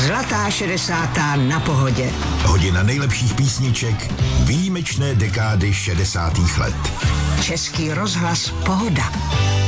Zlatá 60. na Pohodě. Hodina nejlepších písniček výjimečné dekády 60. let. Český rozhlas Pohoda.